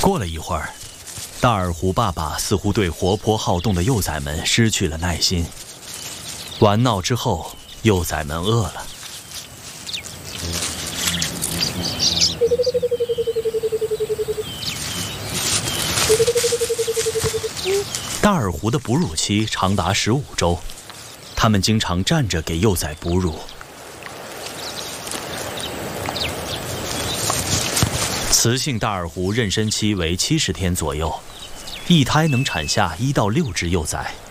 过了一会儿，大耳狐爸爸似乎对活泼好动的幼崽们失去了耐心。玩闹之后，幼崽们饿了。大耳狐的哺乳期长达15周，它们经常站着给幼崽哺乳。雌性大耳狐妊娠期为70天左右，一胎能产下1到6只幼崽。